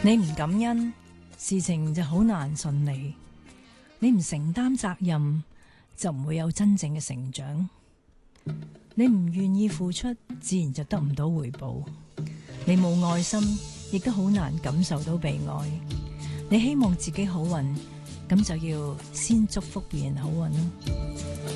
你唔感恩，事情就好難順利；你唔承擔責任，就唔會有真正嘅成長。你唔願意付出，自然就得唔到回報。你冇愛心，亦都好難感受到被愛。你希望自己好運，咁就要先祝福別人好運咯。